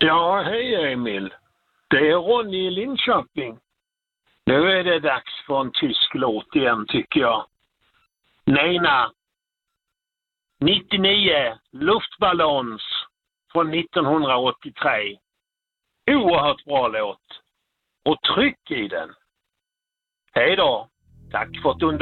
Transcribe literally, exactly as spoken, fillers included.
Ja, hej Emil. Det är Ronny i Linköping. Nu är det dags för en tysk låt igen tycker jag. Nena. nittionio Luftballons från nittonhundraåttiotre. Oerhört bra låt. Och tryck i den. Hej då. Tack för att du